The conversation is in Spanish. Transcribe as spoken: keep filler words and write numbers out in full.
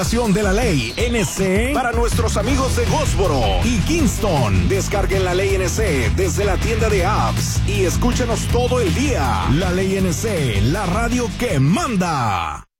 de la ley N C para nuestros amigos de Goldsboro y Kingston. Descarguen la ley N C desde la tienda de apps y escúchenos todo el día. La ley N C, la radio que manda.